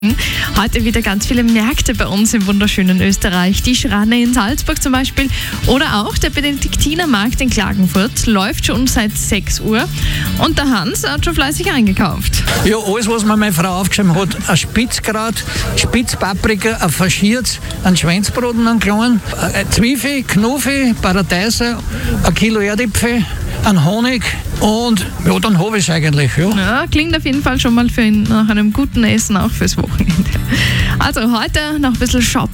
Heute wieder ganz viele Märkte bei uns im wunderschönen Österreich. Die Schranne in Salzburg zum Beispiel oder auch der Benediktinermarkt in Klagenfurt läuft schon seit 6 Uhr und der Hans hat schon fleißig eingekauft. Ja, alles, was mir meine Frau aufgeschrieben hat. Ein Spitzgrat, Spitzpaprika, ein Faschierz, ein Schweinsbraten, einen kleinen, Zwiebel, Knofi, Paradeiser, ein Kilo Erdäpfel, ein Honig und ja, dann habe ich es eigentlich. Ja. Ja, klingt auf jeden Fall schon mal nach einem guten Essen, auch fürs Wochenende. Also heute noch ein bisschen shoppen.